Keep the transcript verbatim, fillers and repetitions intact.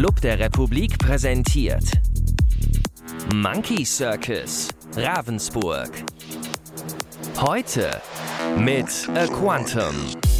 Club der Republik präsentiert Monkey Circus Ravensburg. Heute mit A Quantum.